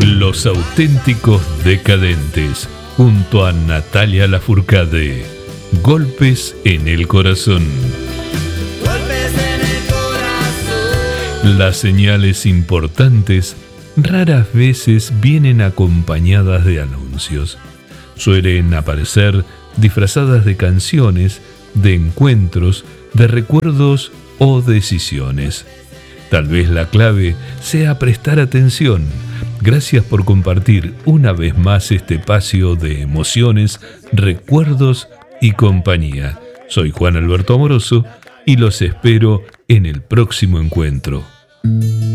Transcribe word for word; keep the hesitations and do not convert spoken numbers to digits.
Los Auténticos Decadentes, junto a Natalia Lafourcade. Golpes en el corazón. Golpes en el corazón. Las señales importantes raras veces vienen acompañadas de anuncios. Suelen aparecer disfrazadas de canciones, de encuentros, de recuerdos o decisiones. Tal vez la clave sea prestar atención. Gracias por compartir una vez más este espacio de emociones, recuerdos y compañía. Soy Juan Alberto Amoroso y los espero en el próximo encuentro.